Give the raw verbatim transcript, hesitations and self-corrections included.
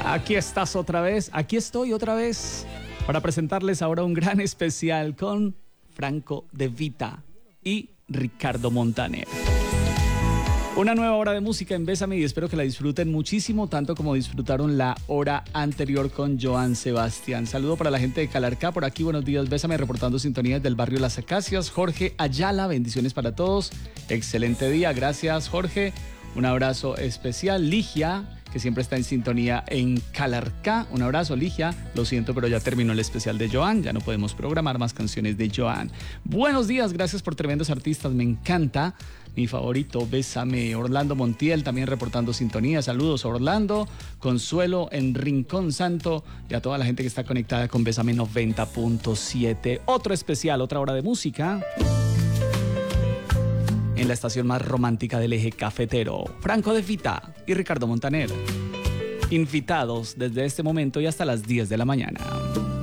Aquí estás otra vez, aquí estoy otra vez para presentarles ahora un gran especial con Franco De Vita y Ricardo Montaner. Una nueva hora de música en Bésame y espero que la disfruten muchísimo, tanto como disfrutaron la hora anterior con Joan Sebastián. Saludo para la gente de Calarcá, por aquí, buenos días, Bésame, reportando sintonías del barrio Las Acacias. Jorge Ayala, bendiciones para todos, excelente día, gracias Jorge, un abrazo especial. Ligia, que siempre está en sintonía en Calarcá, un abrazo Ligia, lo siento pero ya terminó el especial de Joan, ya no podemos programar más canciones de Joan. Buenos días, gracias por tremendos artistas, me encanta. Mi favorito, Bésame. Orlando Montiel también reportando sintonía. Saludos Orlando. Consuelo en Rincón Santo y a toda la gente que está conectada con Bésame noventa punto siete. Otro especial, otra hora de música en la estación más romántica del eje cafetero. Franco De Vita y Ricardo Montaner, invitados desde este momento y hasta las diez de la mañana.